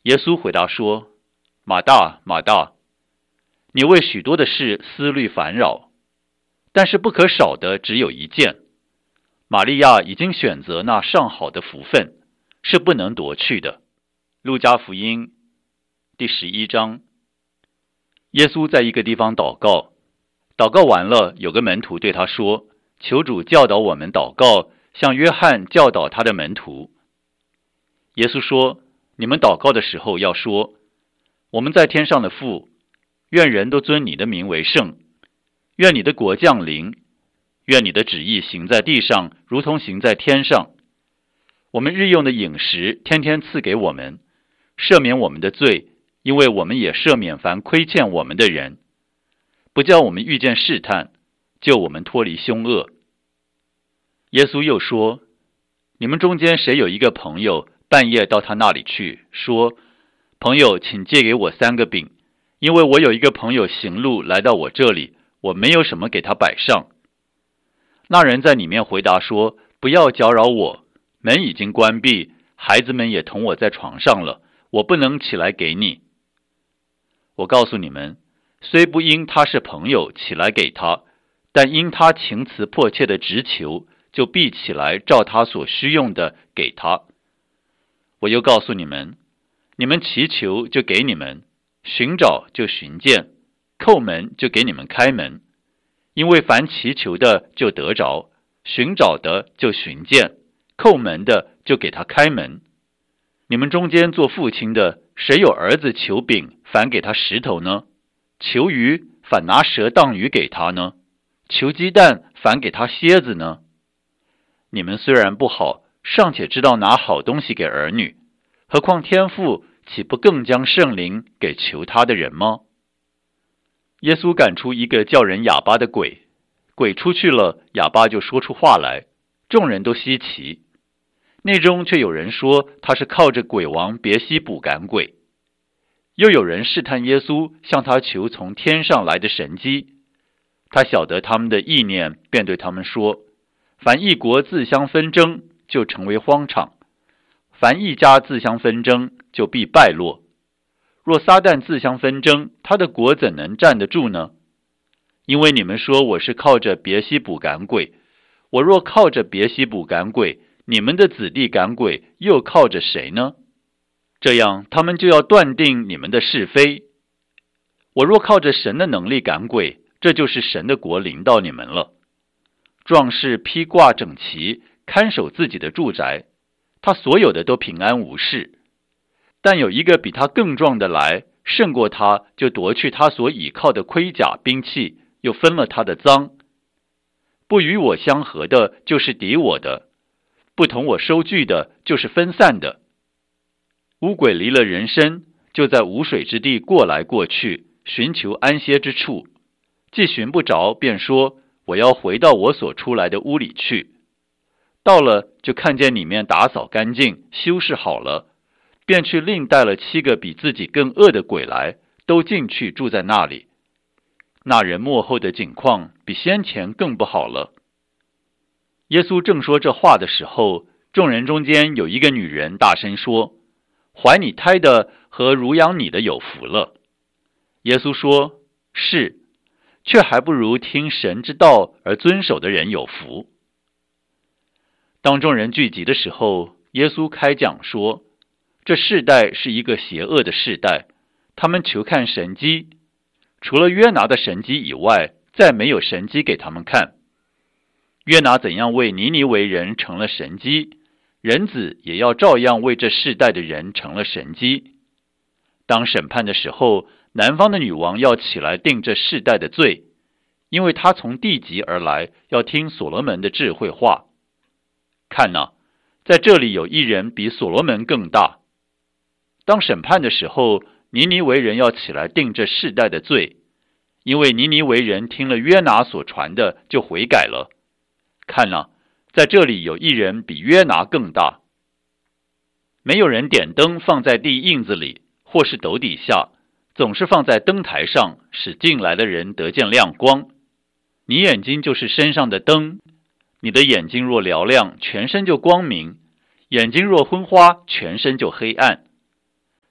耶稣回答说：马大，马大，你为许多的事思虑烦扰，但是不可少的只有一件。玛利亚已经选择那上好的福分，是不能夺去的。路加福音第11章。耶稣在一个地方祷告，祷告完了，有个门徒对他说：求主教导我们祷告，像约翰教导他的门徒。耶稣说：你们祷告的时候要说，我们在天上的父，愿人都尊你的名为圣，愿你的国降临，愿你的旨意行在地上，如同行在天上。我们日用的饮食天天赐给我们，赦免我们的罪，因为我们也赦免凡亏欠我们的人，不叫我们遇见试探，救我们脱离凶恶。耶稣又说：你们中间谁有一个朋友，半夜到他那里去，说：朋友，请借给我3个饼，因为我有一个朋友行路来到我这里，我没有什么给他摆上。那人在里面回答说：不要搅扰我，门已经关闭，孩子们也同我在床上了，我不能起来给你。我告诉你们，虽不因他是朋友起来给他，但因他情辞迫切的直求，就必起来照他所需用的给他。我又告诉你们，你们祈求就给你们，寻找就寻见，叩门就给你们开门。因为凡祈求的就得着，寻找的就寻见，叩门的就给他开门。你们中间做父亲的，谁有儿子求饼，反给他石头呢？求鱼，反拿蛇当鱼给他呢？求鸡蛋，反给他蝎子呢？你们虽然不好，尚且知道拿好东西给儿女，何况天父岂不更将圣灵给求他的人吗？耶稣赶出一个叫人哑巴的鬼，鬼出去了，哑巴就说出话来，众人都稀奇。内中却有人说他是靠着鬼王别西卜赶鬼。又有人试探耶稣，向他求从天上来的神迹。他晓得他们的意念，便对他们说：凡一国自相纷争，就成为荒场；凡一家自相纷争，就必败落。若撒旦自相纷争，他的国怎能站得住呢？因为你们说我是靠着别西卜赶鬼，我若靠着别西卜赶鬼，你们的子弟赶鬼又靠着谁呢？这样他们就要断定你们的是非。我若靠着神的能力赶鬼，这就是神的国临到你们了。壮士披挂整齐，看守自己的住宅，他所有的都平安无事。但有一个比他更壮的来，胜过他，就夺去他所倚靠的盔甲兵器，又分了他的赃。不与我相合的，就是敌我的；不同我收据的，就是分散的。污鬼离了人身，就在无水之地过来过去，寻求安歇之处。既寻不着，便说：我要回到我所出来的屋里去。到了，就看见里面打扫干净，修饰好了，便去另带了7个比自己更恶的鬼来，都进去住在那里。那人末后的景况比先前更不好了。耶稣正说这话的时候，众人中间有一个女人大声说：怀你胎的和乳养你的有福了。耶稣说：是，却还不如听神之道而遵守的人有福。当众人聚集的时候，耶稣开讲说：这世代是一个邪恶的世代，他们求看神迹，除了约拿的神迹以外，再没有神迹给他们看。约拿怎样为尼尼微人成了神迹，人子也要照样为这世代的人成了神迹。当审判的时候，南方的女王要起来定这世代的罪，因为她从地极而来，要听所罗门的智慧话。看哪，在这里有一人比所罗门更大。当审判的时候，尼尼微人要起来定这世代的罪，因为尼尼微人听了约拿所传的，就悔改了。看哪，在这里有一人比约拿更大。没有人点灯放在地印子里，或是斗底下，总是放在灯台上，使进来的人得见亮光。你眼睛就是身上的灯，你的眼睛若嘹亮，全身就光明；眼睛若昏花，全身就黑暗。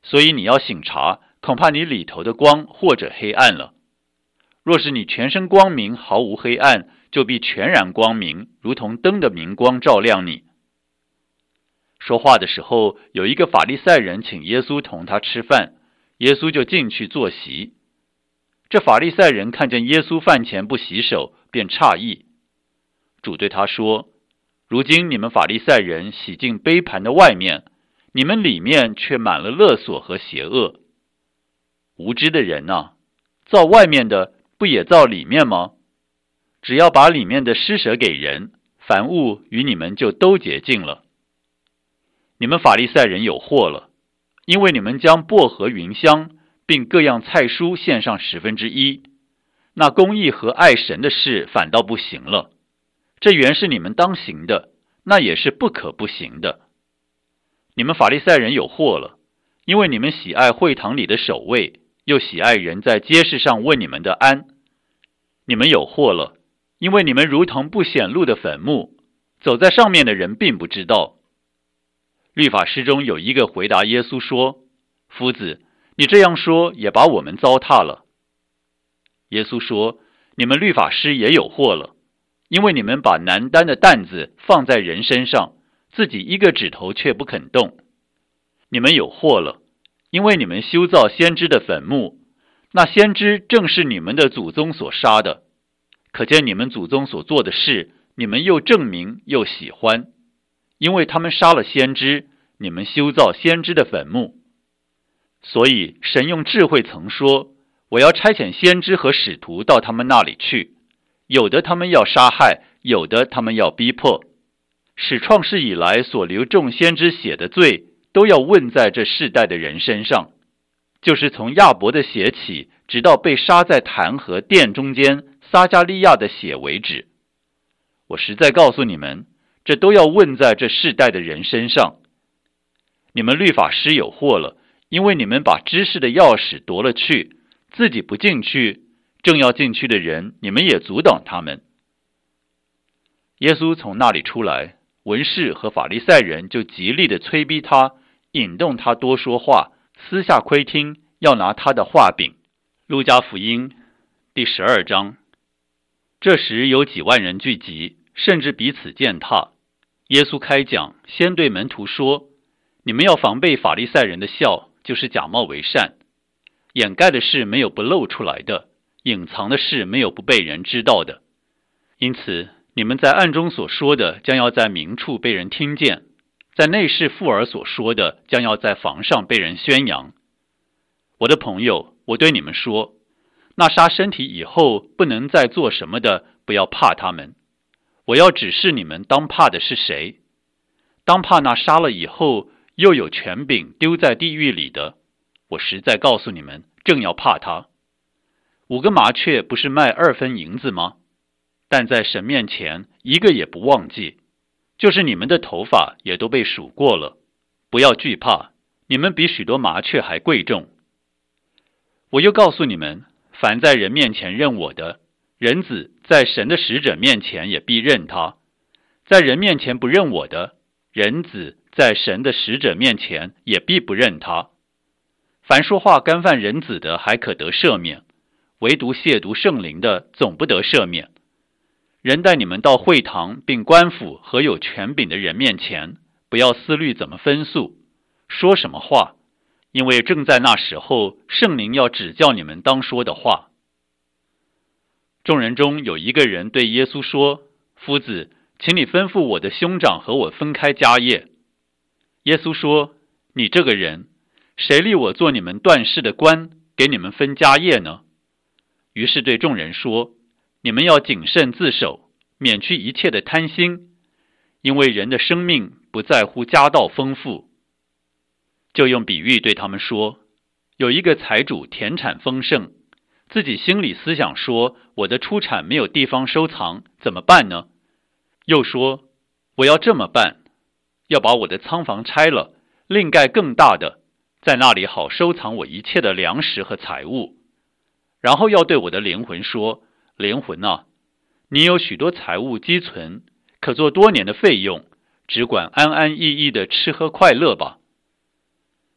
所以你要省察，恐怕你里头的光或者黑暗了。若是你全身光明，毫无黑暗，就必全然光明，如同灯的明光照亮你。说话的时候，有一个法利赛人请耶稣同他吃饭，耶稣就进去坐席。这法利赛人看见耶稣饭前不洗手，便诧异。主对他说：如今你们法利赛人洗净杯盘的外面，你们里面却满了勒索和邪恶。无知的人啊，造外面的不也造里面吗？只要把里面的施舍给人，凡物与你们就都洁净了。你们法利赛人有祸了，因为你们将薄荷、芸香并各样菜蔬献上1/10，那公义和爱神的事反倒不行了。这原是你们当行的，那也是不可不行的。你们法利赛人有祸了，因为你们喜爱会堂里的守卫，又喜爱人在街市上问你们的安。你们有祸了，因为你们如同不显露的坟墓，走在上面的人并不知道。律法师中有一个回答耶稣说：夫子，你这样说也把我们糟蹋了。耶稣说：你们律法师也有祸了，因为你们把难担的担子放在人身上，自己一个指头却不肯动。你们有祸了，因为你们修造先知的坟墓，那先知正是你们的祖宗所杀的。可见你们祖宗所做的事，你们又证明又喜欢，因为他们杀了先知，你们修造先知的坟墓。所以神用智慧曾说：我要差遣先知和使徒到他们那里去，有的他们要杀害，有的他们要逼迫，使创世以来所流众先知血的罪都要问在这世代的人身上，就是从亚伯的血起，直到被杀在坛和殿中间撒加利亚的血为止。我实在告诉你们，这都要问在这世代的人身上。你们律法师有祸了，因为你们把知识的钥匙夺了去，自己不进去，正要进去的人，你们也阻挡他们。耶稣从那里出来，文士和法利赛人就极力的催逼他，引动他多说话，私下窥听，要拿他的话柄。路加福音第12章。这时有几万人聚集，甚至彼此践踏。耶稣开讲，先对门徒说：你们要防备法利赛人的笑，就是假冒为善。掩盖的事没有不露出来的，隐藏的事没有不被人知道的。因此你们在暗中所说的，将要在明处被人听见；在内室附耳所说的，将要在房上被人宣扬。我的朋友，我对你们说，那杀身体以后不能再做什么的，不要怕他们。我要指示你们当怕的是谁。当怕那杀了以后又有权柄丢在地狱里的。我实在告诉你们，正要怕他。5个麻雀不是卖2分银子吗？但在神面前一个也不忘记，就是你们的头发也都被数过了。不要惧怕，你们比许多麻雀还贵重。我又告诉你们，凡在人面前认我的，人子在神的使者面前也必认他；在人面前不认我的，人子在神的使者面前也必不认他。凡说话干犯人子的还可得赦免，唯独亵渎圣灵的总不得赦免。人带你们到会堂并官府和有权柄的人面前，不要思虑怎么分诉，说什么话，因为正在那时候，圣灵要指教你们当说的话。众人中有一个人对耶稣说：夫子，请你吩咐我的兄长和我分开家业。耶稣说：你这个人，谁立我做你们断事的官，给你们分家业呢？于是对众人说：你们要谨慎自守，免去一切的贪心，因为人的生命不在乎家道丰富。就用比喻对他们说：有一个财主田产丰盛，自己心里思想说，我的出产没有地方收藏，怎么办呢？又说，我要这么办，要把我的仓房拆了，另盖更大的，在那里好收藏我一切的粮食和财物。然后要对我的灵魂说：灵魂啊，你有许多财物积存，可做多年的费用，只管安安逸逸的吃喝快乐吧。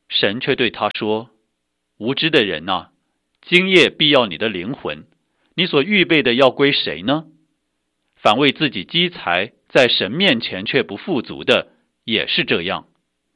神却对他说：无知的人啊，今夜必要你的灵魂，你所预备的要归谁呢？反为自己积财，在神面前却不富足的，也是这样。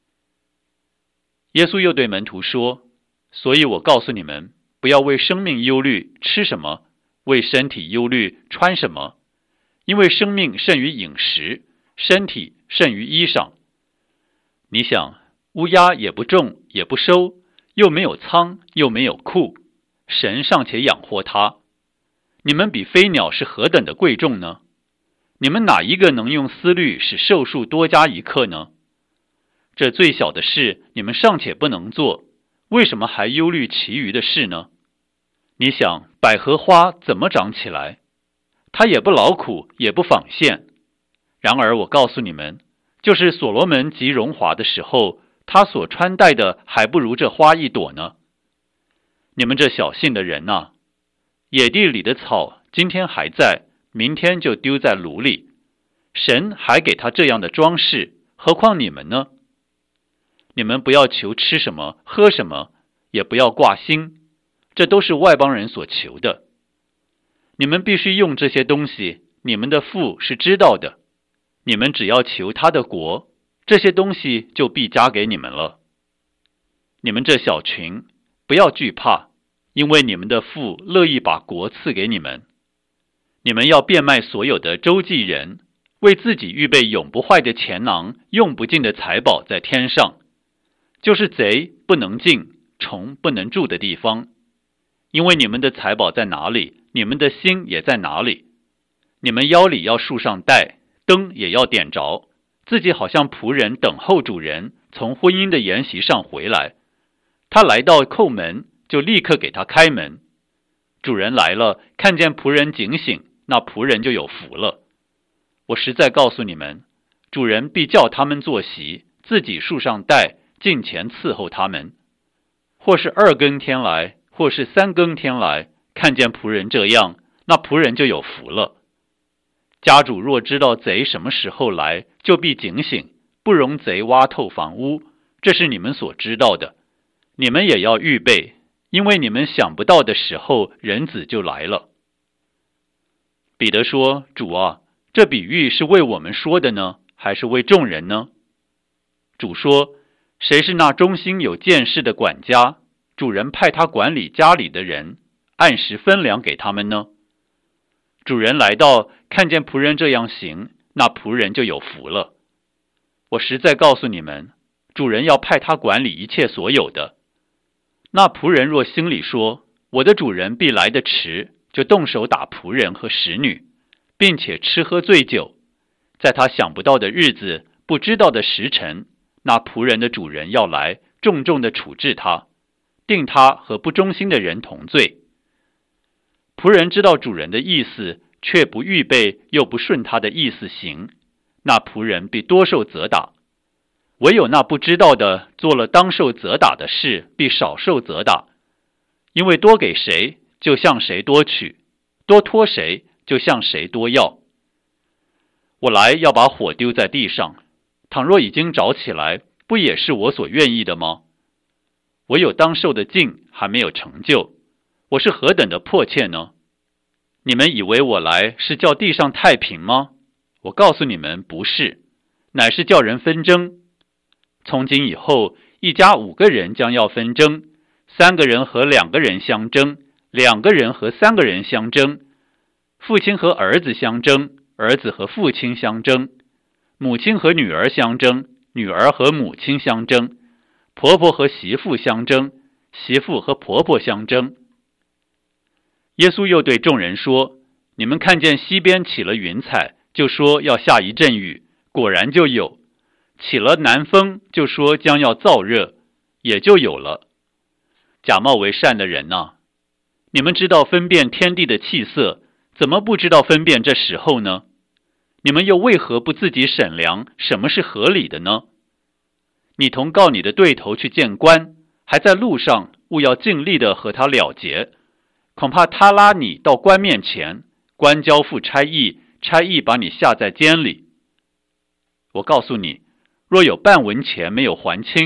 耶稣又对门徒说：所以我告诉你们，不要为生命忧虑吃什么，为身体忧虑穿什么，因为生命胜于饮食，身体胜于衣裳。你想，乌鸦也不种也不收，又没有仓又没有库，神尚且养活它，你们比飞鸟是何等的贵重呢？你们哪一个能用思虑使寿数多加一刻呢？这最小的事你们尚且不能做，为什么还忧虑其余的事呢？你想，百合花怎么长起来？它也不劳苦，也不纺线。然而我告诉你们，就是所罗门极荣华的时候，他所穿戴的还不如这花一朵呢。你们这小信的人啊，野地里的草今天还在，明天就丢在炉里，神还给他这样的装饰，何况你们呢？你们不要求吃什么喝什么，也不要挂心，这都是外邦人所求的。你们必须用这些东西，你们的父是知道的。你们只要求他的国，这些东西就必加给你们了。你们这小群，不要惧怕，因为你们的父乐意把国赐给你们。你们要变卖所有的周济人，为自己预备永不坏的钱囊，用不尽的财宝在天上，就是贼不能进，虫不能住的地方。因为你们的财宝在哪里，你们的心也在哪里。你们腰里要束上带，灯也要点着，自己好像仆人等候主人从婚姻的筵席上回来。他来到叩门，就立刻给他开门。主人来了，看见仆人警醒，那仆人就有福了。我实在告诉你们，主人必叫他们坐席，自己束上带，进前伺候他们。或是2更天来，或是3更天来，看见仆人这样，那仆人就有福了。家主若知道贼什么时候来，就必警醒，不容贼挖透房屋，这是你们所知道的。你们也要预备，因为你们想不到的时候，人子就来了。彼得说：主啊，这比喻是为我们说的呢，还是为众人呢？主说：谁是那忠心有见识的管家，主人派他管理家里的人，按时分粮给他们呢？主人来到，看见仆人这样行，那仆人就有福了。我实在告诉你们，主人要派他管理一切所有的。那仆人若心里说，我的主人必来得迟，就动手打仆人和使女，并且吃喝醉酒，在他想不到的日子，不知道的时辰，那仆人的主人要来，重重的处置他，定他和不忠心的人同罪。仆人知道主人的意思，却不预备，又不顺他的意思行，那仆人必多受责打。唯有那不知道的，做了当受责打的事，必少受责打。因为多给谁，就向谁多取；多托谁，就向谁多要。我来要把火丢在地上，倘若已经着起来，不也是我所愿意的吗？唯有当受的尽还没有成就，我是何等的迫切呢？你们以为我来是叫地上太平吗？我告诉你们，不是，乃是叫人纷争。从今以后，一家5个人将要纷争，3个人和2个人相争，2个人和3个人相争，父亲和儿子相争，儿子和父亲相争，母亲和女儿相争，女儿和母亲相争，婆婆和媳妇相争，媳妇和婆婆相争。耶稣又对众人说：你们看见西边起了云彩，就说要下一阵雨，果然就有；起了南风，就说将要燥热，也就有了。假冒为善的人啊，你们知道分辨天地的气色，怎么不知道分辨这时候呢？你们又为何不自己审量什么是合理的呢？你同告你的对头去见官，还在路上，务要尽力的和他了结，恐怕他拉你到官面前，官交付差役，差役把你下在监里。我告诉你，若有半文钱没有还清，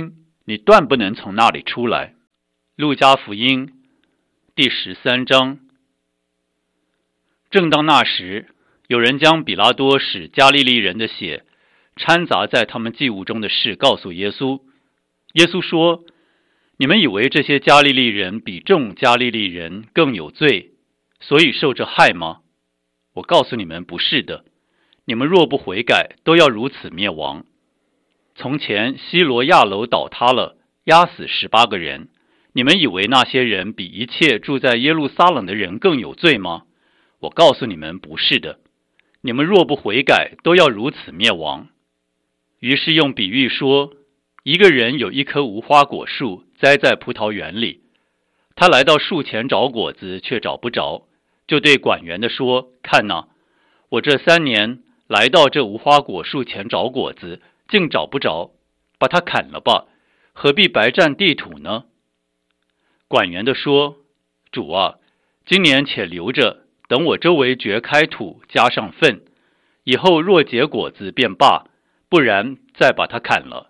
你断不能从那里出来。路加福音第13章。正当那时，有人将比拉多使加利利人的血掺杂在他们祭物中的事告诉耶稣。耶稣说：你们以为这些加利利人比众加利利人更有罪，所以受这害吗？我告诉你们，不是的。你们若不悔改，都要如此灭亡。从前西罗亚楼倒塌了，压死18个人，你们以为那些人比一切住在耶路撒冷的人更有罪吗？我告诉你们，不是的。你们若不悔改，都要如此灭亡。于是用比喻说，一个人有一棵无花果树栽在葡萄园里，他来到树前找果子，却找不着，就对管园的说：看哪，我这3年来到这无花果树前找果子，竟找不着，把它砍了吧，何必白占地土呢？管园的说：主啊，今年且留着，等我周围掘开土，加上粪，以后若结果子便罢，不然再把它砍了。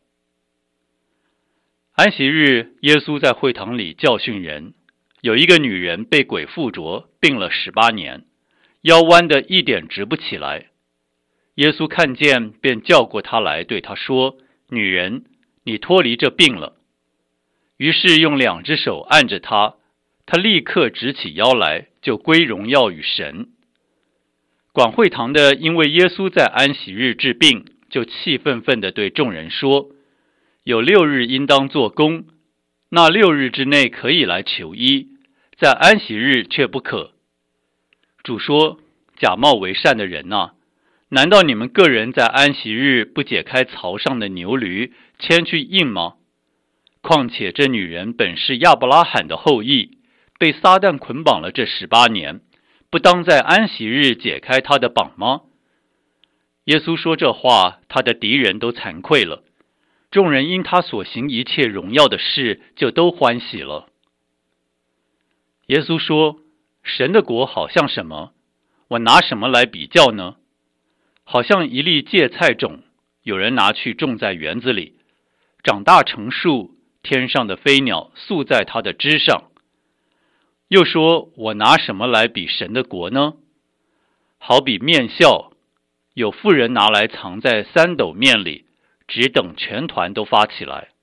安息日，耶稣在会堂里教训人，有一个女人被鬼附着，病了18年，腰弯得一点直不起来。耶稣看见，便叫过她来，对她说：女人，你脱离这病了。于是用2只手按着她，她立刻直起腰来，就归荣耀与神。管会堂的因为耶稣在安息日治病，就气愤愤地对众人说：有6日应当做工，那6日之内可以来求医，在安息日却不可。主说：假冒为善的人啊，难道你们个人在安息日不解开槽上的牛驴，牵去印吗？况且这女人本是亚伯拉罕的后裔，被撒旦捆绑了这18年，不当在安息日解开她的绑吗？耶稣说这话，他的敌人都惭愧了。众人因他所行一切荣耀的事，就都欢喜了。耶稣说：神的国好像什么？我拿什么来比较呢？好像一粒芥菜种，有人拿去种在园子里，长大成树，天上的飞鸟宿在它的枝上。又说：我拿什么来比神的国呢？好比面酵，有妇人拿来藏在3斗面里，只等全团都发起来。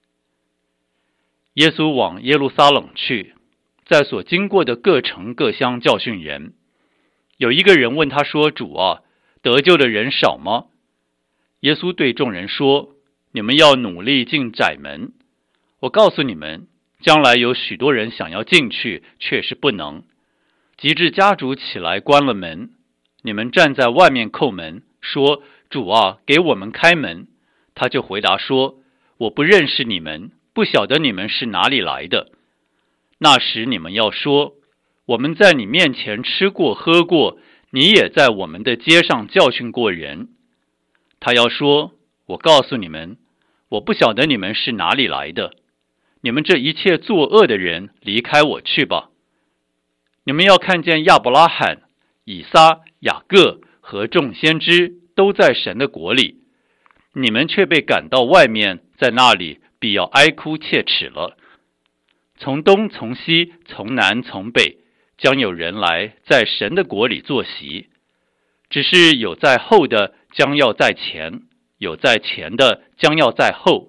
耶稣往耶路撒冷去，在所经过的各城各乡教训人。有一个人问他说：主啊，得救的人少吗？耶稣对众人说：你们要努力进窄门。我告诉你们，将来有许多人想要进去，却是不能。及至家主起来关了门，你们站在外面叩门，说：主啊，给我们开门。他就回答说：我不认识你们，不晓得你们是哪里来的。那时你们要说：我们在你面前吃过喝过，你也在我们的街上教训过人。他要说：我告诉你们，我不晓得你们是哪里来的。你们这一切作恶的人，离开我去吧。你们要看见亚伯拉罕、以撒、雅各和众先知都在神的国里，你们却被赶到外面，在那里必要哀哭切齿了。从东从西从南从北，将有人来在神的国里坐席。只是有在后的将要在前，有在前的将要在后。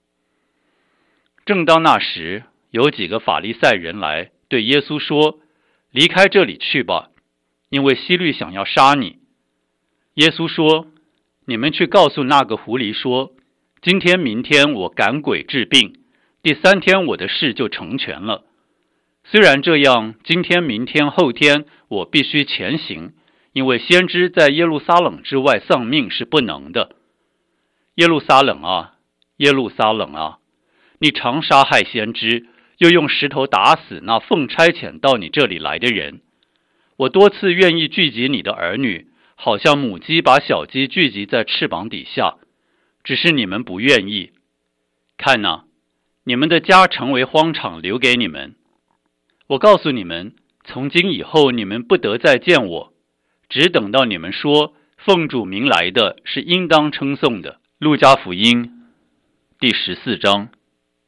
正当那时，有几个法利赛人来对耶稣说：离开这里去吧，因为希律想要杀你。耶稣说：你们去告诉那个狐狸说，今天明天我赶鬼治病，第3天我的事就成全了。虽然这样，今天明天后天我必须前行，因为先知在耶路撒冷之外丧命是不能的。耶路撒冷啊，耶路撒冷啊，你常杀害先知，又用石头打死那奉差遣到你这里来的人。我多次愿意聚集你的儿女，好像母鸡把小鸡聚集在翅膀底下，只是你们不愿意。看哪，你们的家成为荒场，留给你们。我告诉你们，从今以后你们不得再见我，只等到你们说奉主名来的是应当称颂的。路加福音第14章。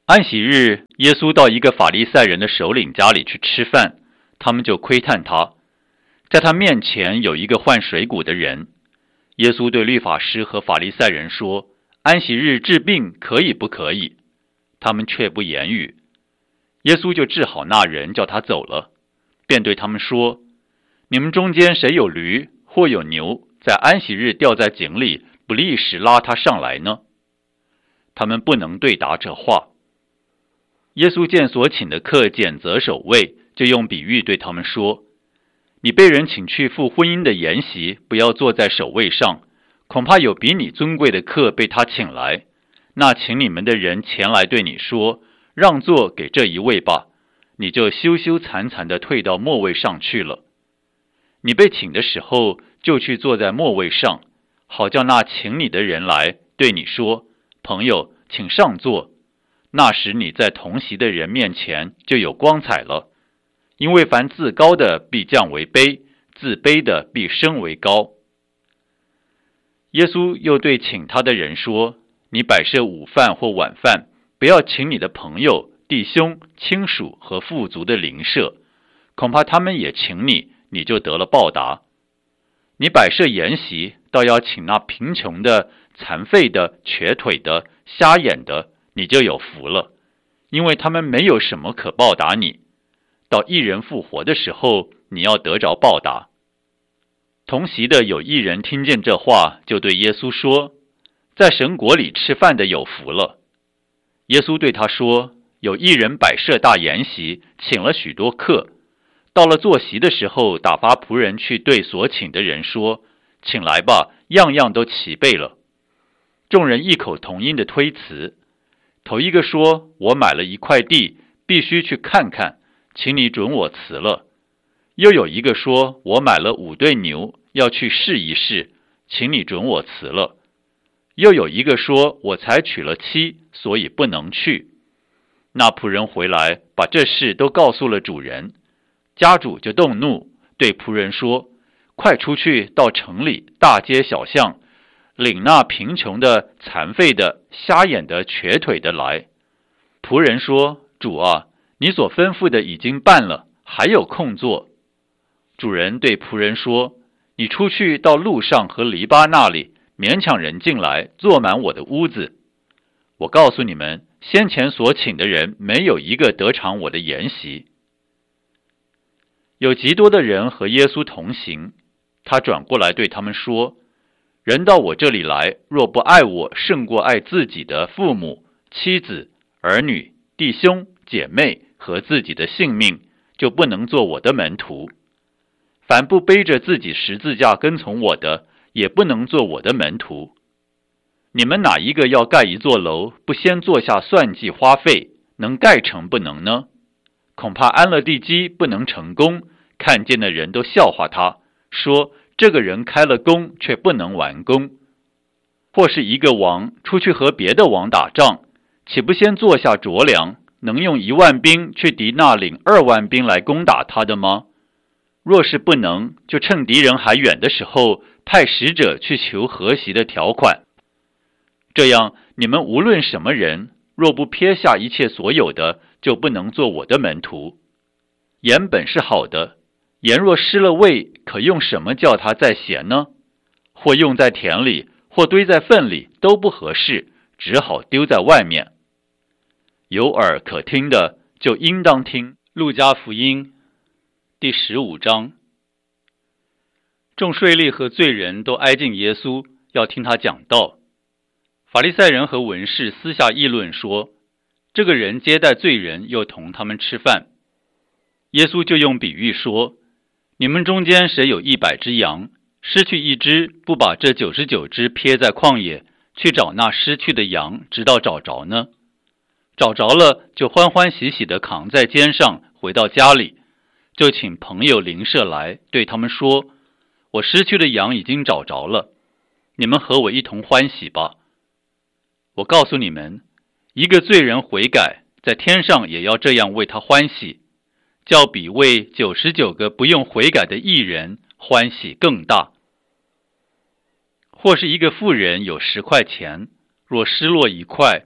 安息日，耶稣到一个法利赛人的首领家里去吃饭，他们就窥探他。在他面前有一个患水谷的人。耶稣对律法师和法利赛人说：安息日治病可以不可以？他们却不言语。耶稣就治好那人，叫他走了，便对他们说：你们中间谁有驴或有牛，在安息日掉在井里，不立时拉他上来呢？他们不能对答这话。耶稣见所请的客拣择首位，就用比喻对他们说：你被人请去赴婚姻的筵席，不要坐在首位上，恐怕有比你尊贵的客被他请来。那请你们的人前来对你说：让座给这一位吧，你就羞羞惭惭地退到末位上去了。你被请的时候，就去坐在末位上，好叫那请你的人来对你说：朋友，请上座。那时你在同席的人面前就有光彩了。因为凡自高的必降为卑，自卑的必升为高。耶稣又对请他的人说：你摆设午饭或晚饭，不要请你的朋友、弟兄、亲属和富足的邻舍，恐怕他们也请你，你就得了报答。你摆设筵席，倒要请那贫穷的、残废的、瘸腿的、瞎眼的，你就有福了，因为他们没有什么可报答你。到义人复活的时候，你要得着报答。同席的有一人听见这话，就对耶稣说：在神国里吃饭的有福了。耶稣对他说：有一人摆设大筵席，请了许多客。到了坐席的时候，打发仆人去对所请的人说：请来吧，样样都齐备了。众人异口同音的推辞。头一个说：我买了一块地，必须去看看，请你准我辞了。又有一个说：我买了5对牛，要去试一试，请你准我辞了。又有一个说：我才娶了妻，所以不能去。那仆人回来，把这事都告诉了主人。家主就动怒，对仆人说：快出去到城里大街小巷，领那贫穷的、残废的、瞎眼的、瘸腿的来。仆人说：主啊，你所吩咐的已经办了，还有空座。主人对仆人说：你出去到路上和篱笆那里，勉强人进来，坐满我的屋子。我告诉你们，先前所请的人，没有一个得偿我的筵席。有极多的人和耶稣同行，他转过来对他们说：人到我这里来，若不爱我胜过爱自己的父母、妻子、儿女、弟兄、姐妹和自己的性命，就不能做我的门徒。凡不背着自己十字架跟从我的，也不能做我的门徒。你们哪一个要盖一座楼，不先做下算计花费，能盖成不能呢？恐怕安了地基不能成功，看见的人都笑话他，说这个人开了工，却不能完工。或是一个王出去和别的王打仗，岂不先坐下酌量，能用1万兵去敌那领2万兵来攻打他的吗？若是不能，就趁敌人还远的时候，派使者去求和习的条款。这样，你们无论什么人，若不撇下一切所有的，就不能做我的门徒。盐本是好的，盐若失了味，可用什么叫它再咸呢？或用在田里，或堆在粪里，都不合适，只好丢在外面。有耳可听的，就应当听。路加福音第15章。众税吏和罪人都挨近耶稣，要听他讲道。法利赛人和文士私下议论说，这个人接待罪人，又同他们吃饭。耶稣就用比喻说，你们中间谁有100只羊，失去一只，不把这99只撇在旷野，去找那失去的羊，直到找着呢？找着了，就欢欢喜喜地扛在肩上，回到家里，就请朋友邻舍来，对他们说，我失去的羊已经找着了，你们和我一同欢喜吧。我告诉你们，一个罪人悔改，在天上也要这样为他欢喜，较比为99个不用悔改的义人欢喜更大。或是一个妇人有10块钱，若失落1块，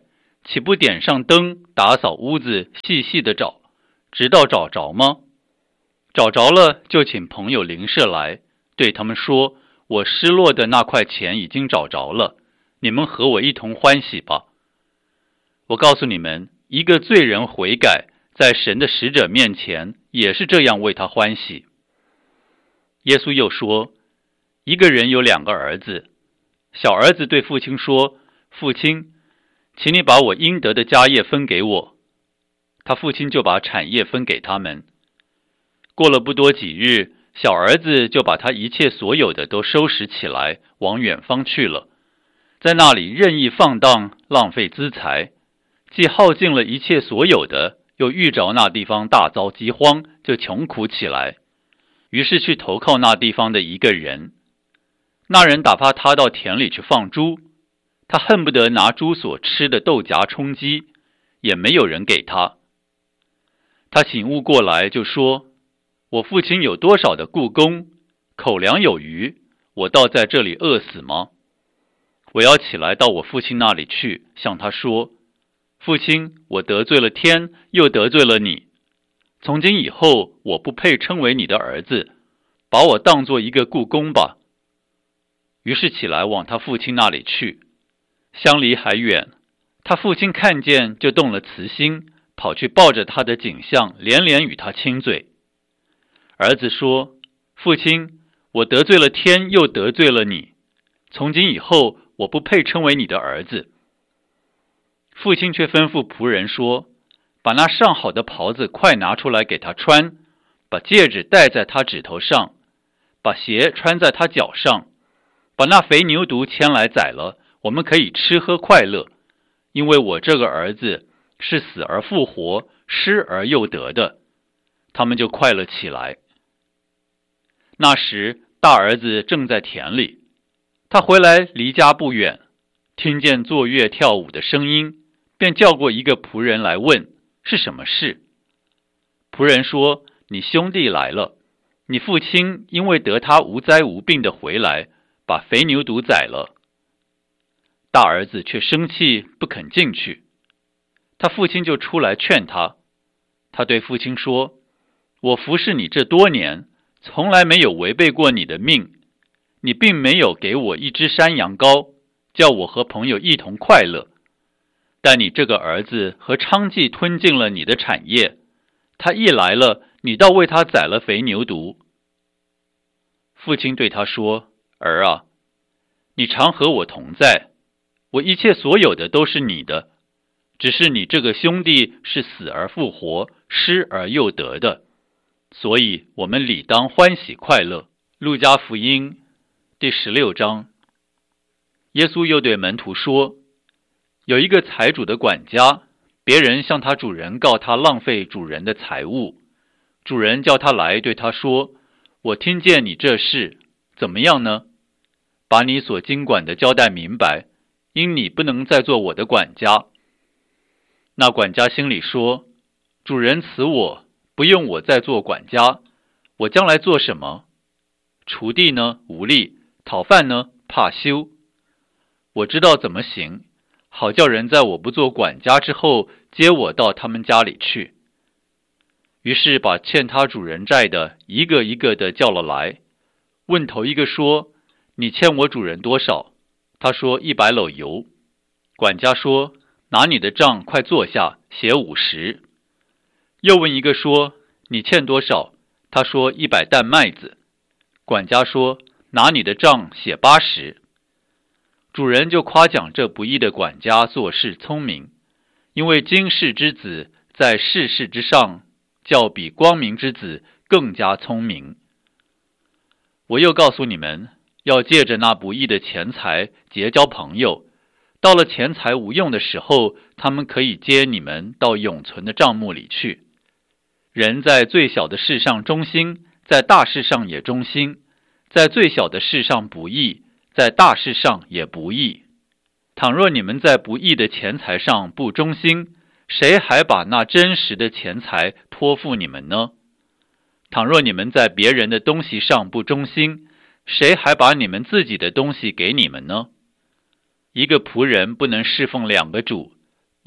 岂不点上灯，打扫屋子，细细的找，直到找着吗？找着了，就请朋友邻舍来，对他们说，我失落的那块钱已经找着了，你们和我一同欢喜吧。我告诉你们，一个罪人悔改，在神的使者面前也是这样为他欢喜。耶稣又说，一个人有2个儿子，小儿子对父亲说，父亲，请你把我应得的家业分给我。他父亲就把产业分给他们。过了不多几日，小儿子就把他一切所有的都收拾起来，往远方去了，在那里任意放荡，浪费资财，既耗尽了一切所有的，又遇着那地方大遭饥荒，就穷苦起来，于是去投靠那地方的一个人。那人打发他到田里去放猪，他恨不得拿猪所吃的豆荚充饥，也没有人给他。他醒悟过来，就说，我父亲有多少的雇工，口粮有余，我倒在这里饿死吗？我要起来到我父亲那里去，向他说，父亲，我得罪了天，又得罪了你，从今以后我不配称为你的儿子，把我当作一个雇工吧。于是起来往他父亲那里去，相离还远，他父亲看见就动了慈心，跑去抱着他的颈项，连连与他亲嘴。儿子说，父亲，我得罪了天，又得罪了你，从今以后我不配称为你的儿子。父亲却吩咐仆人说，把那上好的袍子快拿出来给他穿，把戒指戴在他指头上，把鞋穿在他脚上，把那肥牛犊牵来宰了，我们可以吃喝快乐，因为我这个儿子是死而复活，失而又得的。他们就快乐起来。那时大儿子正在田里，他回来离家不远，听见坐乐跳舞的声音，便叫过一个仆人来问，是什么事？仆人说，你兄弟来了，你父亲因为得他无灾无病的回来，把肥牛犊宰了。大儿子却生气，不肯进去。他父亲就出来劝他。他对父亲说，我服侍你这多年，从来没有违背过你的命，你并没有给我一只山羊羔，叫我和朋友一同快乐。但你这个儿子和娼妓吞尽了你的产业，他一来了，你倒为他宰了肥牛犊。父亲对他说，儿啊，你常和我同在，我一切所有的都是你的，只是你这个兄弟是死而复活，失而又得的，所以我们理当欢喜快乐。路加福音第16章。耶稣又对门徒说，有一个财主的管家，别人向他主人告他浪费主人的财物，主人叫他来，对他说，我听见你这事，怎么样呢？把你所经管的交代明白，因你不能再做我的管家。那管家心里说，主人辞我，不用我再做管家，我将来做什么？锄地呢，无力；讨饭呢，怕羞。我知道怎么行，好叫人在我不做管家之后，接我到他们家里去。于是把欠他主人债的一个一个的叫了来，问头一个说，你欠我主人多少？他说100篓油。管家说，拿你的账快坐下，写50。又问一个说，你欠多少？他说100担麦子。管家说，拿你的账写80。主人就夸奖这不义的管家做事聪明，因为今世之子在世事之上，较比光明之子更加聪明。我又告诉你们，要借着那不义的钱财结交朋友，到了钱财无用的时候，他们可以接你们到永存的帐幕里去。人在最小的事上忠心，在大事上也忠心；在最小的事上不义，在大事上也不义。倘若你们在不义的钱财上不忠心，谁还把那真实的钱财托付你们呢？倘若你们在别人的东西上不忠心，谁还把你们自己的东西给你们呢？一个仆人不能侍奉2个主，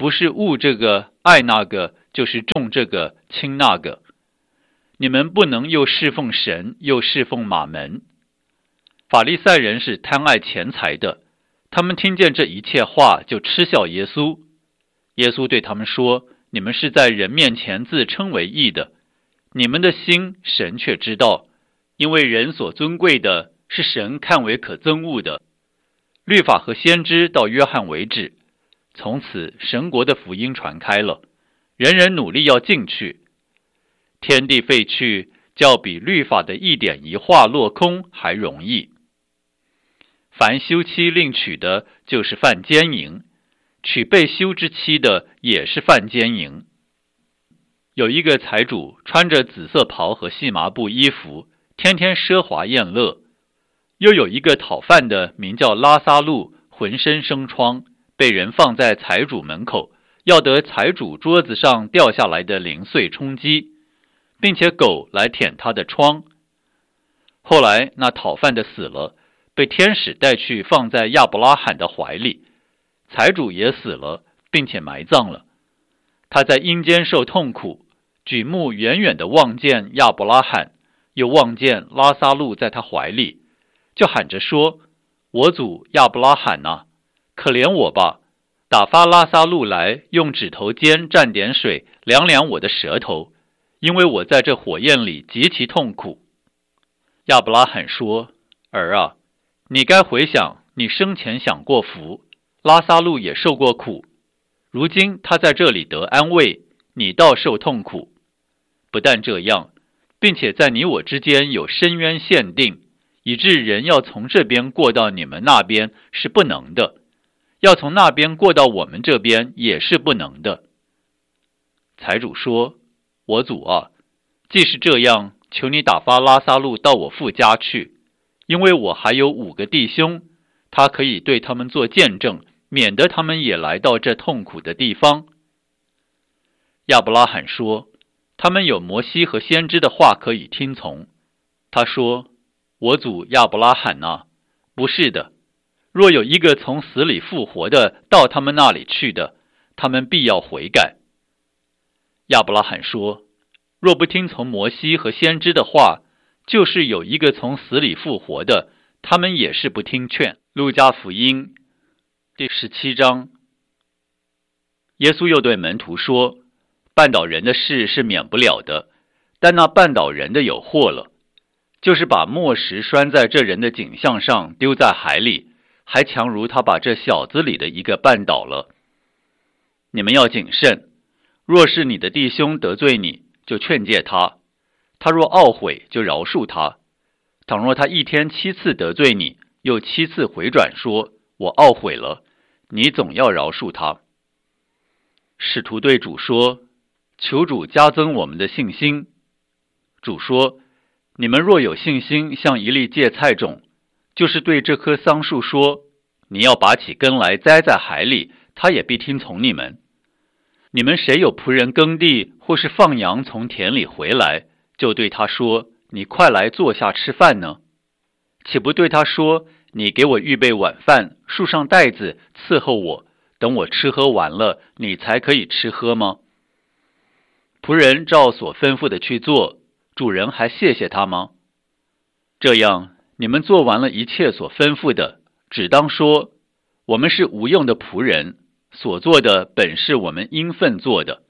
不是恶这个爱那个，就是重这个轻那个。你们不能又侍奉神，又侍奉马门。法利赛人是贪爱钱财的，他们听见这一切话就嗤笑耶稣。耶稣对他们说：你们是在人面前自称为义的，你们的心神却知道，因为人所尊贵的是神看为可憎恶的。律法和先知到约翰为止，从此神国的福音传开了，人人努力要进去。天地废去，较比律法的一点一画落空还容易。凡休妻另娶的，就是犯奸淫；娶被休之妻的，也是犯奸淫。有一个财主穿着紫色袍和细麻布衣服，天天奢华宴乐。又有一个讨饭的，名叫拉撒路，浑身生疮，被人放在财主门口，要得财主桌子上掉下来的零碎充饥，并且狗来舔他的疮。后来那讨饭的死了，被天使带去放在亚伯拉罕的怀里，财主也死了，并且埋葬了。他在阴间受痛苦，举目远远地望见亚伯拉罕，又望见拉撒路在他怀里，就喊着说：我主亚伯拉罕啊，可怜我吧，打发拉撒路来，用指头尖蘸点水凉凉我的舌头，因为我在这火焰里极其痛苦。亚伯拉罕说：儿啊，你该回想你生前享过福，拉撒路也受过苦，如今他在这里得安慰，你倒受痛苦。不但这样，并且在你我之间有深渊限定，以致人要从这边过到你们那边是不能的，要从那边过到我们这边也是不能的。财主说：我主啊，既是这样，求你打发拉撒路到我父家去，因为我还有5个弟兄，他可以对他们做见证，免得他们也来到这痛苦的地方。亚伯拉罕说：他们有摩西和先知的话可以听从。他说：我主亚伯拉罕啊，不是的，若有一个从死里复活的到他们那里去的，他们必要悔改。亚伯拉罕说：若不听从摩西和先知的话，就是有一个从死里复活的，他们也是不听劝。路加福音第17章。耶稣又对门徒说：绊倒人的事是免不了的，但那绊倒人的有祸了，就是把磨石拴在这人的颈项上，丢在海里，还强如他把这小子里的一个绊倒了。你们要谨慎，若是你的弟兄得罪你，就劝诫他，他若懊悔，就饶恕他。倘若他一天7次得罪你，又7次回转说：我懊悔了，你总要饶恕他。使徒对主说：求主加增我们的信心。主说：你们若有信心像一粒芥菜种，就是对这棵桑树说：你要拔起根来栽在海里，他也必听从你们。你们谁有仆人耕地，或是放羊从田里回来，就对他说：你快来坐下吃饭呢？岂不对他说：你给我预备晚饭，束上带子，伺候我，等我吃喝完了，你才可以吃喝吗？仆人照所吩咐的去做，主人还谢谢他吗？这样，你们做完了一切所吩咐的，只当说：我们是无用的仆人，所做的本是我们应分做的。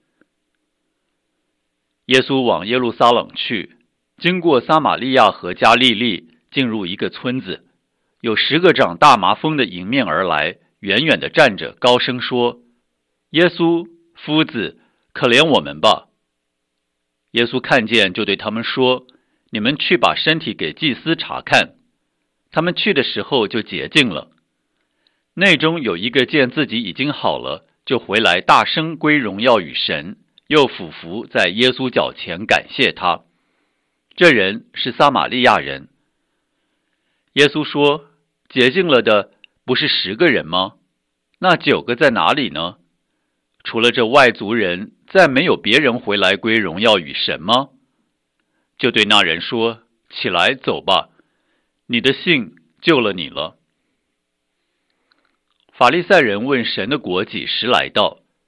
耶稣往耶路撒冷去，经过撒玛利亚和加利利，进入一个村子，有10个长大麻风的迎面而来，远远地站着，高声说：耶稣，夫子，可怜我们吧。耶稣看见，就对他们说：你们去把身体给祭司查看。他们去的时候就洁净了。内中有一个见自己已经好了，就回来大声归荣耀与神，又俯伏在耶稣脚前感谢他。这人是撒玛利亚人。耶稣说：洁净了的不是10个人吗？那9个在哪里呢？除了这外族人，再没有别人回来归荣耀与神吗？就对那人说：起来走吧，你的信救了你了。法利赛人问神的国几时来到，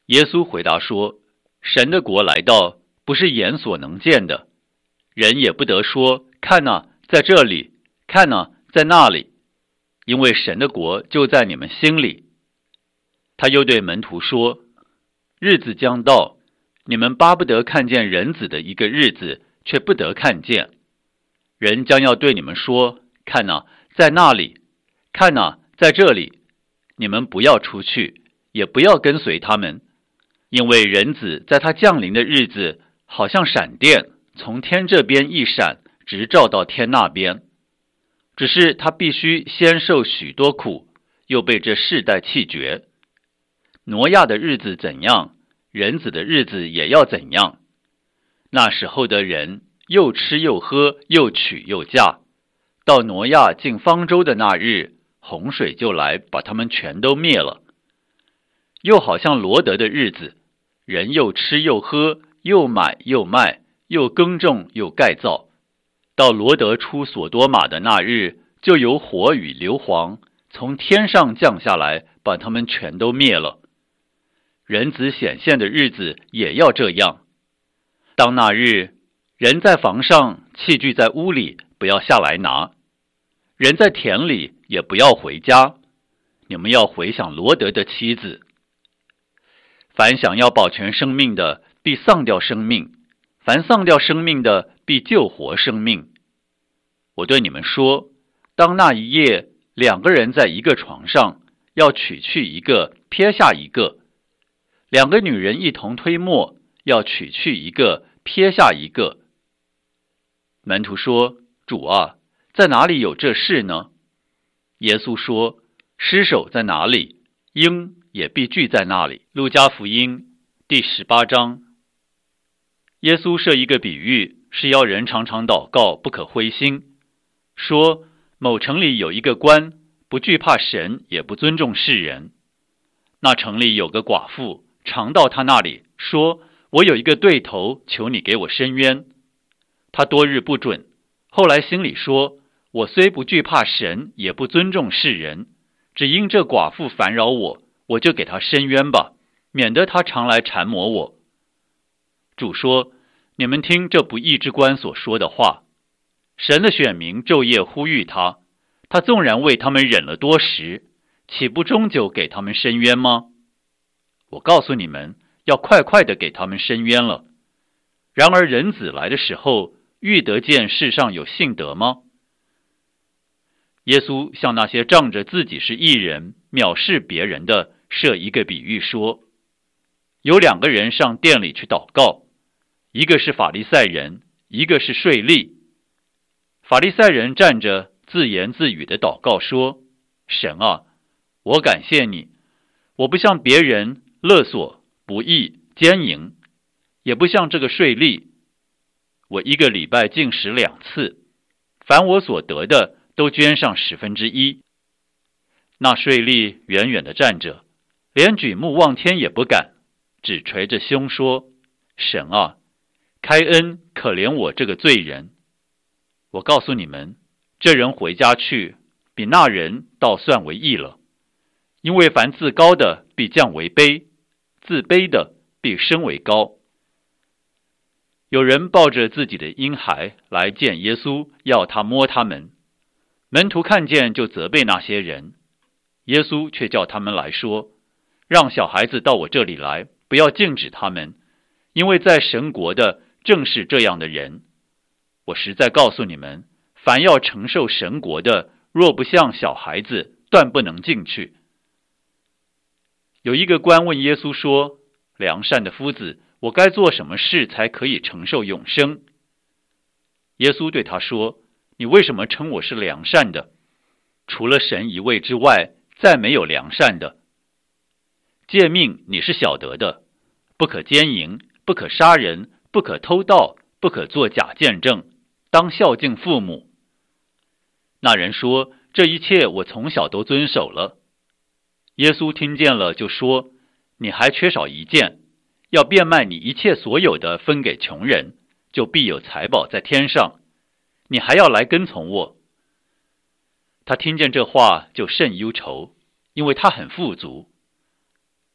耶稣回答说，神的国来到，不是眼所能见的，人也不得说，看哪，在这里，看哪，在那里，因为神的国就在你们心里。他又对门徒说，日子将到，你们巴不得看见人子的一个日子，却不得看见。人将要对你们说，看哪，在那里，看哪，在这里，你们不要出去，也不要跟随他们，因为人子在他降临的日子，好像闪电，从天这边一闪，直照到天那边。只是他必须先受许多苦，又被这世代弃绝。挪亚的日子怎样，人子的日子也要怎样。那时候的人又吃又喝，又娶又嫁，到挪亚进方舟的那日，洪水就来，把他们全都灭了。又好像罗得的日子，人又吃又喝，又买又卖，又耕种又盖造，到罗得出所多玛的那日，就有火与硫磺从天上降下来，把他们全都灭了。人子显现的日子也要这样。当那日，人在房上，器具在屋里，不要下来拿；人在田里，也不要回家。你们要回想罗得的妻子。凡想要保全生命的，必丧掉生命；凡丧掉生命的，必救活生命。我对你们说，当那一夜2个人在一个床上，要取去一个，撇下一个；2个女人一同推磨，要取去一个，撇下一个。门徒说，主啊，在哪里有这事呢？耶稣说，尸首在哪里，鹰也必聚在那里。路加福音第18章。耶稣设一个比喻，是要人常常祷告，不可灰心，说某城里有一个官，不惧怕神，也不尊重世人。那城里有个寡妇，常到他那里，说，我有一个对头，求你给我伸冤。他多日不准，后来心里说，我虽不惧怕神，也不尊重世人，只因这寡妇烦扰我，我就给他伸冤吧，免得他常来缠磨我。主说，你们听这不义之官所说的话。神的选民昼夜呼吁他，他纵然为他们忍了多时，岂不终究给他们伸冤吗？我告诉你们，要快快的给他们伸冤了。然而人子来的时候，遇得见世上有信德吗？耶稣向那些仗着自己是义人，藐视别人的，设一个比喻说，有2个人上殿里去祷告，一个是法利赛人，一个是税吏。法利赛人站着自言自语的祷告说，神啊，我感谢你，我不像别人勒索、不义、奸淫，也不像这个税吏。我1个礼拜禁食2次，凡我所得的都捐上1/10。那税吏远远地站着，连举目望天也不敢，只捶着胸说，神啊，开恩可怜我这个罪人。我告诉你们，这人回家去，比那人倒算为义了。因为凡自高的必降为卑，自卑的必升为高。有人抱着自己的婴孩来见耶稣，要他摸他们。门徒看见就责备那些人，耶稣却叫他们来说，让小孩子到我这里来，不要禁止他们，因为在神国的正是这样的人。我实在告诉你们，凡要承受神国的，若不像小孩子，断不能进去。有一个官问耶稣说，良善的夫子，我该做什么事才可以承受永生？耶稣对他说，你为什么称我是良善的？除了神一位之外，再没有良善的。诫命你是晓得的，不可奸淫，不可杀人，不可偷盗，不可作假见证，当孝敬父母。那人说，这一切我从小都遵守了。耶稣听见了就说，你还缺少一件，要变卖你一切所有的，分给穷人，就必有财宝在天上。你还要来跟从我。他听见这话就甚忧愁，因为他很富足。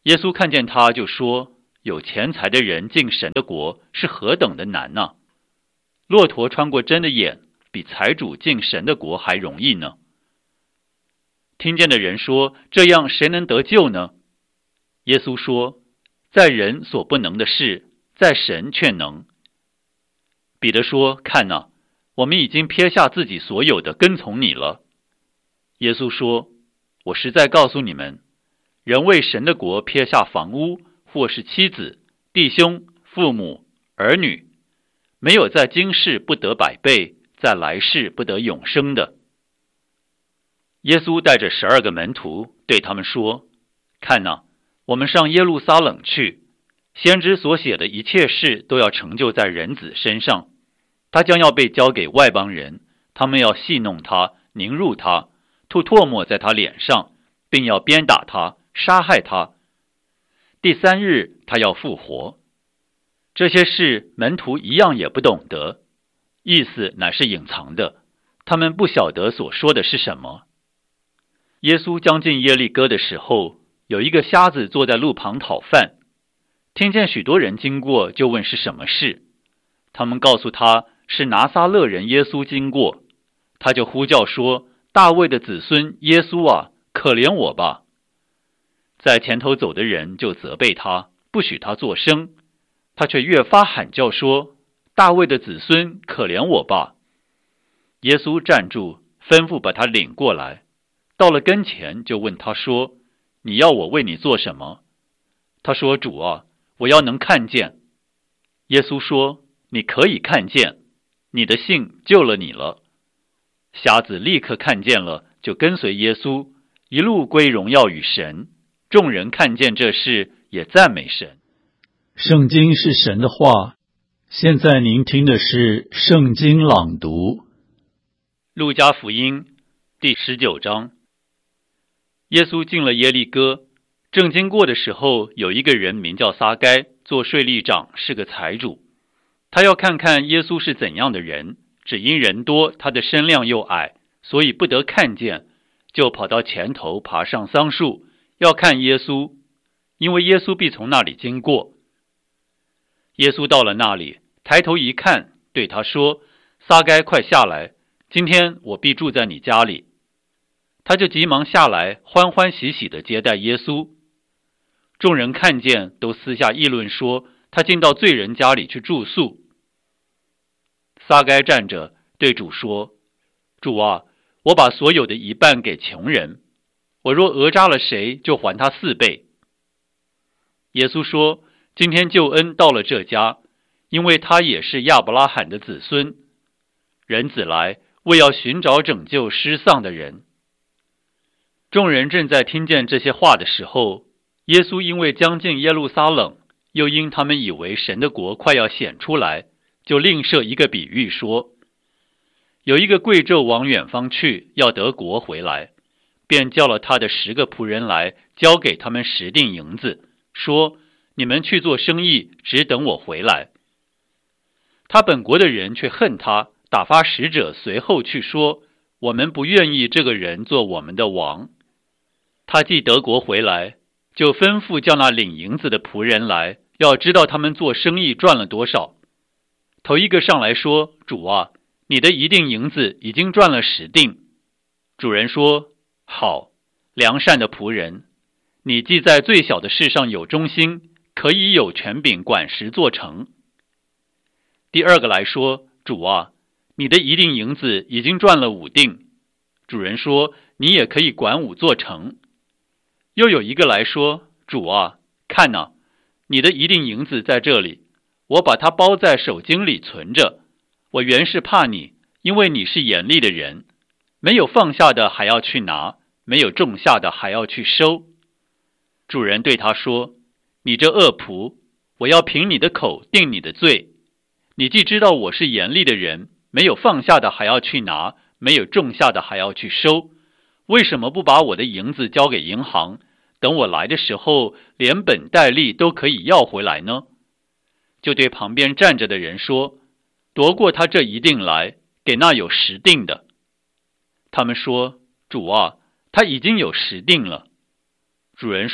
耶稣看见他，就说：有钱财的人进神的国是何等的难呢？骆驼穿过针的眼，比财主进神的国还容易呢。听见的人说：这样谁能得救呢？耶稣说：在人所不能的事，在神却能。彼得说：看哪，我们已经撇下自己所有的，跟从你了。耶稣说：我实在告诉你们，人为神的国撇下房屋，或是妻子、弟兄、父母、儿女，没有在今世不得100倍，在来世不得永生的。耶稣带着12个门徒对他们说：看哪，我们上耶路撒冷去，先知所写的一切事都要成就在人子身上。他将要被交给外邦人，他们要戏弄他，凌辱他，吐唾沫在他脸上，并要鞭打他，杀害他。第3日他要复活。这些事门徒一样也不懂得，意思乃是隐藏的，他们不晓得所说的是什么。耶稣将近耶利哥的时候，有一个瞎子坐在路旁讨饭，听见许多人经过，就问是什么事。他们告诉他是拿撒勒人耶稣经过，他就呼叫说：大卫的子孙耶稣啊，可怜我吧。在前头走的人就责备他，不许他作声，他却越发喊叫说：大卫的子孙，可怜我吧。耶稣站住，吩咐把他领过来，到了跟前就问他说：你要我为你做什么？他说：主啊，我要能看见。耶稣说：你可以看见，你的信救了你了。瞎子立刻看见了，就跟随耶稣，一路归荣耀与神。众人看见这事，也赞美神。 圣经是神的话，现在您听的是圣经朗读。 路加福音第19章。耶稣进了耶利哥，正经过的时候，有一个人名叫撒该，做税吏长，是个财主。他要看看耶稣是怎样的人，只因人多，他的身量又矮，所以不得看见，就跑到前头，爬上桑树，要看耶稣，因为耶稣必从那里经过。耶稣到了那里，抬头一看，对他说：撒该，快下来，今天我必住在你家里。他就急忙下来，欢欢喜喜地接待耶稣。众人看见，都私下议论说，他进到罪人家里去住宿。撒该站着对主说：主啊，我把所有的一半给穷人，我若讹诈了谁，就还他4倍。耶稣说：今天救恩到了这家，因为他也是亚伯拉罕的子孙。人子来，为要寻找拯救失丧的人。众人正在听见这些话的时候，耶稣因为将近耶路撒冷，又因他们以为神的国快要显出来，就另设一个比喻说：有一个贵胄往远方去，要得国回来，便叫了他的10个仆人来，交给他们10锭银子，说：你们去做生意，只等我回来。他本国的人却恨他，打发使者随后去说：我们不愿意这个人做我们的王。他既得国回来，就吩咐叫那领银子的仆人来，要知道他们做生意赚了多少。头一个上来说：主啊，你的1锭银子已经赚了10锭。主人说：好，良善的仆人，你既在最小的事上有忠心，可以有权柄管10座城。第二个来说：主啊，你的1锭银子已经赚了5锭。主人说：你也可以管5座城。又有一个来说：主啊，看哪，你的1锭银子在这里，我把它包在手巾里存着。我原是怕你，因为你是严厉的人，没有放下的还要去拿，没有种下的还要去收。主人对他说：你这恶仆，我要凭你的口定你的罪。你既知道我是严厉的人，没有放下的还要去拿，没有种下的还要去收，为什么不把我的银子交给银行，等我来的时候，连本带利都可以要回来呢？就对旁边站着的人说：夺过他这1锭来，给那有10锭的。他们说：主啊，他已经有10锭了。主人说：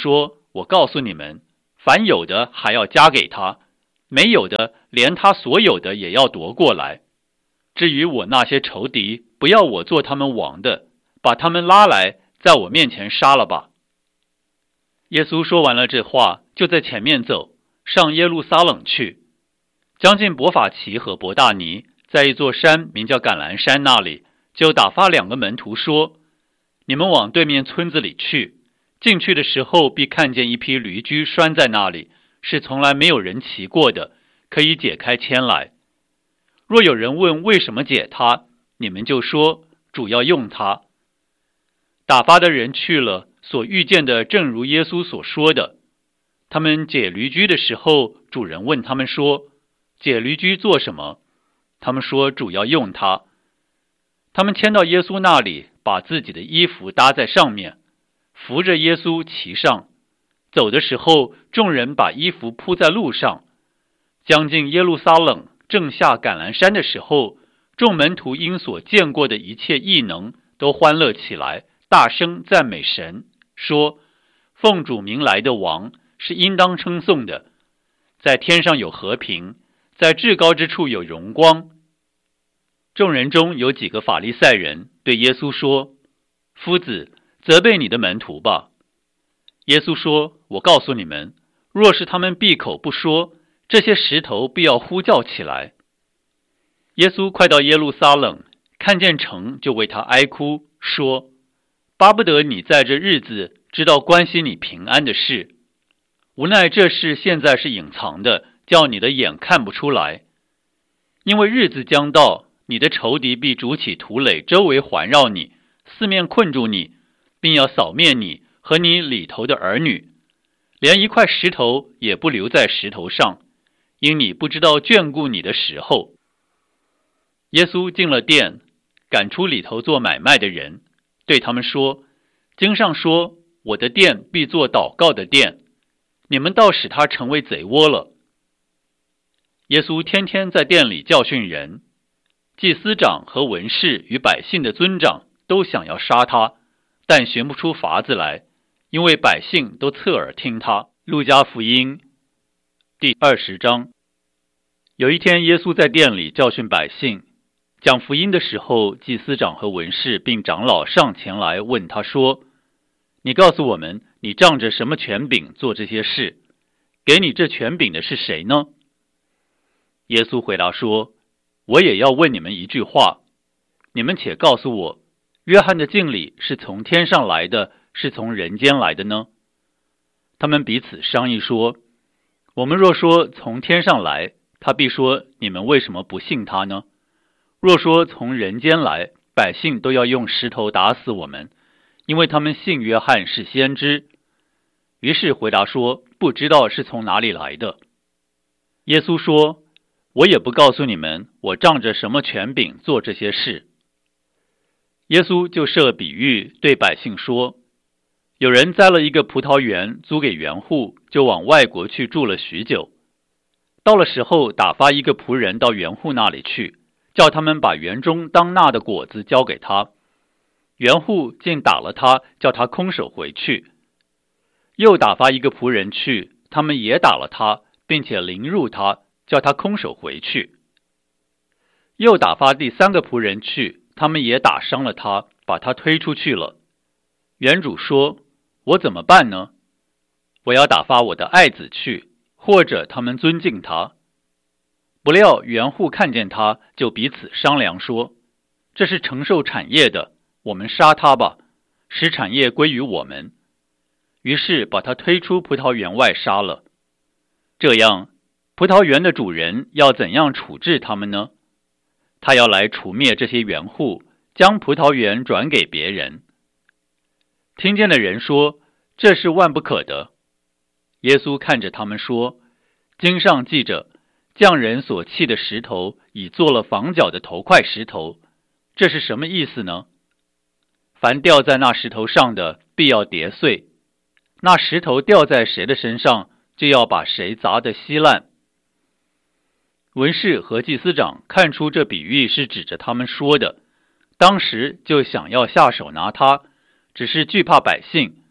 我告诉你们，凡有的还要加给他，没有的连他所有的也要夺过来。至于我那些仇敌，不要我做他们王的，把他们拉来，在我面前杀了吧。”耶稣说完了这话，就在前面走，上耶路撒冷去。将近伯法其和伯大尼，在一座山名叫橄榄山那里，就打发2个门徒说：“你们往对面村子里去，进去的时候必看见一匹驴驹拴在那里，是从来没有人骑过的，可以解开牵来。若有人问为什么解它，你们就说主要用它。”打发的人去了，所遇见的正如耶稣所说的。他们解驴驹的时候，主人问他们说：“解驴驹做什么？”他们说：“主要用它。”他们牵到耶稣那里，把自己的衣服搭在上面，扶着耶稣骑上。走的时候，众人把衣服铺在路上。将近耶路撒冷，正下橄榄山的时候，众门徒因所见过的一切异能，都欢乐起来，大声赞美神，说：“奉主名来的王是应当称颂的，在天上有和平，在至高之处有荣光。”众人中有几个法利赛人对耶稣说：“夫子，责备你的门徒吧。”耶稣说：“我告诉你们，若是他们闭口不说，这些石头必要呼叫起来。”耶稣快到耶路撒冷，看见城，就为他哀哭，说：“巴不得你在这日子知道关系你平安的事，无奈这事现在是隐藏的，叫你的眼看不出来。因为日子将到，你的仇敌必筑起土垒，周围环绕你，四面困住你，并要扫灭你和你里头的儿女，连一块石头也不留在石头上，因你不知道眷顾你的时候。”耶稣进了殿，赶出里头做买卖的人，对他们说：“经上说，我的殿必作祷告的殿，你们倒使它成为贼窝了。”耶稣天天在殿里教训人，祭司长和文士与百姓的尊长都想要杀他，但寻不出法子来，因为百姓都侧耳听他。路加福音第20章。有一天，耶稣在殿里教训百姓，讲福音的时候，祭司长和文士并长老上前来问他说：“你告诉我们，你仗着什么权柄做这些事？给你这权柄的是谁呢？”耶稣回答说：“我也要问你们一句话，你们且告诉我，约翰的敬礼是从天上来的，是从人间来的呢？”他们彼此商议说：“我们若说从天上来，他必说你们为什么不信他呢？若说从人间来，百姓都要用石头打死我们，因为他们信约翰是先知。”于是回答说：“不知道是从哪里来的。”耶稣说：“我也不告诉你们，我仗着什么权柄做这些事。”耶稣就设比喻对百姓说：“有人栽了一个葡萄园，租给园户，就往外国去住了许久。到了时候，打发一个仆人到园户那里去，叫他们把园中当纳的果子交给他。园户竟打了他，叫他空手回去。又打发一个仆人去，他们也打了他，并且凌辱他，叫他空手回去。又打发第3个仆人去，他们也打伤了他，把他推出去了。园主说：“我怎么办呢？我要打发我的爱子去，或者他们尊敬他。”不料园户看见他，就彼此商量说：“这是承受产业的，我们杀他吧，使产业归于我们。”于是把他推出葡萄园外杀了。这样，葡萄园的主人要怎样处置他们呢？他要来除灭这些园户，将葡萄园转给别人。听见的人说：“这是万不可的。”耶稣看着他们说：“经上记着，匠人所弃的石头，已做了房角的头块石头。这是什么意思呢？凡掉在那石头上的，必要跌碎；那石头掉在谁的身上，就要把谁砸得稀烂。”文士和祭司长看出这比喻是指着他们说的，当时就想要下手拿他，只是惧怕百姓，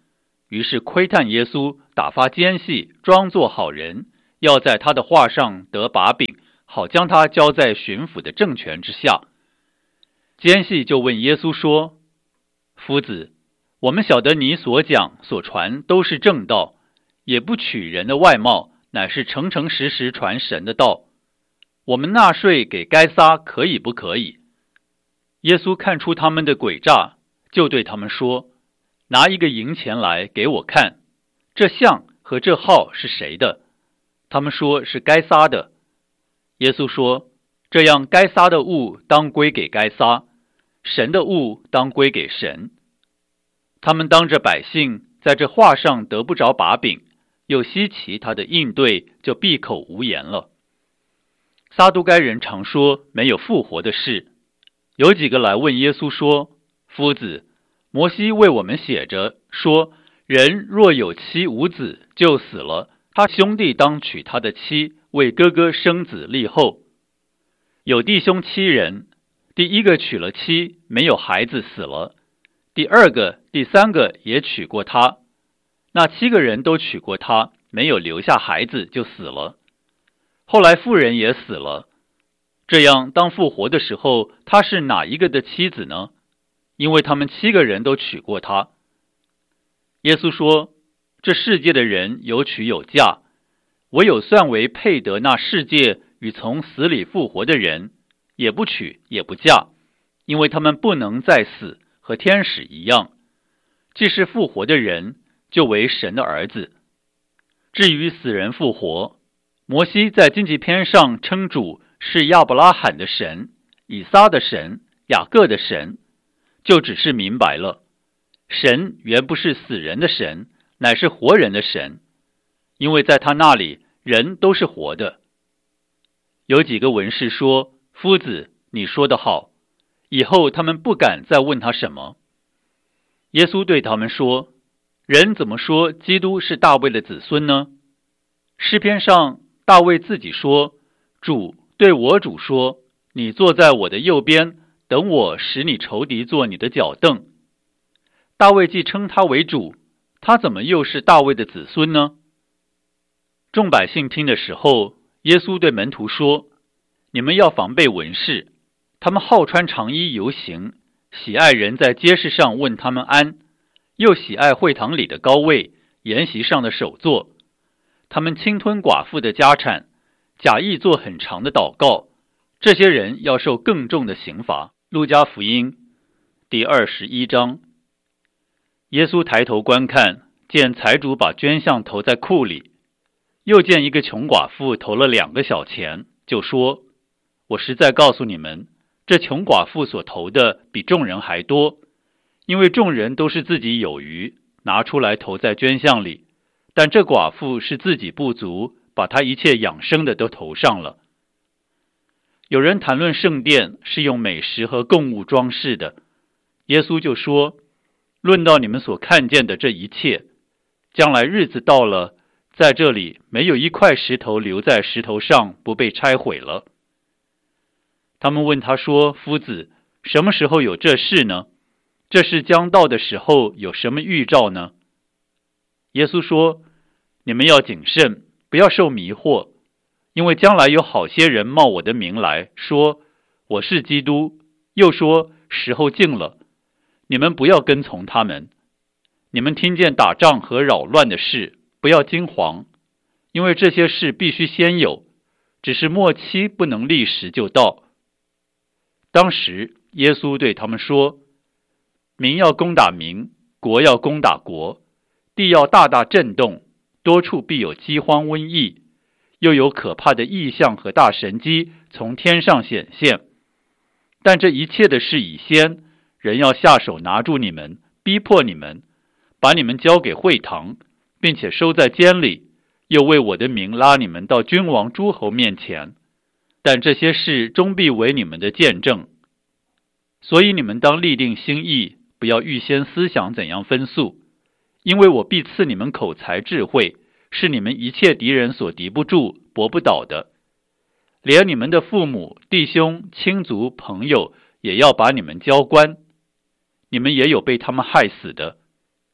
于是窥探耶稣，打发奸细，装作好人，要在他的话上得把柄，好将他交在巡抚的政权之下。奸细就问耶稣说：夫子，我们晓得你所讲所传都是正道，也不取人的外貌，乃是诚诚实实传神的道。我们纳税给该撒可以不可以？耶稣看出他们的诡诈，就对他们说：拿一个银钱来给我看，这像和这号是谁的？他们说是该撒的。耶稣说：这样该撒的物当归给该撒，神的物当归给神。他们当着百姓在这话上得不着把柄，又稀奇他的应对，就闭口无言了。撒都该人常说没有复活的事，有几个来问耶稣说：夫子，摩西为我们写着说，人若有妻无子就死了，他兄弟当娶他的妻，为哥哥生子立后。有弟兄7人，第一个娶了妻，没有孩子死了，第二个、第三个也娶过他，那7个人都娶过他，没有留下孩子就死了。后来妇人也死了。这样当复活的时候，他是哪一个的妻子呢？因为他们7个人都娶过他。耶稣说：这世界的人有娶有嫁，唯有算为配得那世界与从死里复活的人，也不娶也不嫁，因为他们不能再死，和天使一样。既是复活的人，就为神的儿子。至于死人复活，摩西在荆棘篇上称主是亚伯拉罕的神，以撒的神，雅各的神，就只是明白了，神原不是死人的神，乃是活人的神，因为在他那里人都是活的。有几个文士说：夫子，你说得好。以后他们不敢再问他什么。耶稣对他们说：人怎么说基督是大卫的子孙呢？诗篇上大卫自己说：主对我主说，你坐在我的右边，等我使你仇敌做你的脚凳。大卫既称他为主，他怎么又是大卫的子孙呢？众百姓听的时候，耶稣对门徒说：你们要防备文士，他们好穿长衣游行，喜爱人在街市上问他们安，又喜爱会堂里的高位，筵席上的首座。他们侵吞寡妇的家产，假意做很长的祷告，这些人要受更重的刑罚。路加福音第21章。耶稣抬头观看，见财主把捐项投在库里，又见一个穷寡妇投了2个小钱，就说：我实在告诉你们，这穷寡妇所投的比众人还多，因为众人都是自己有余，拿出来投在捐项里，但这寡妇是自己不足，把她一切养生的都投上了。有人谈论圣殿是用美食和供物装饰的，耶稣就说：论到你们所看见的这一切，将来日子到了，在这里没有一块石头留在石头上不被拆毁了。他们问他说：夫子，什么时候有这事呢？这事将到的时候有什么预兆呢？耶稣说：你们要谨慎，不要受迷惑，因为将来有好些人冒我的名来说我是基督，又说时候近了，你们不要跟从他们。你们听见打仗和扰乱的事，不要惊惶，因为这些事必须先有，只是末期不能立时就到。当时耶稣对他们说：民要攻打民，国要攻打国，地要大大震动，多处必有饥荒瘟疫，又有可怕的异象和大神迹从天上显现。但这一切的事以先，人要下手拿住你们，逼迫你们，把你们交给会堂，并且收在监里，又为我的名拉你们到君王诸侯面前。但这些事终必为你们的见证。所以你们当立定心意，不要预先思想怎样分诉，因为我必赐你们口才智慧，是你们一切敌人所敌不住、搏不倒的。连你们的父母、弟兄、亲族、朋友也要把你们交官，你们也有被他们害死的。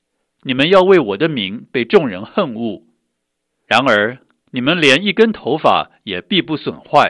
你们要为我的名被众人恨恶，然而你们连一根头发也必不损坏。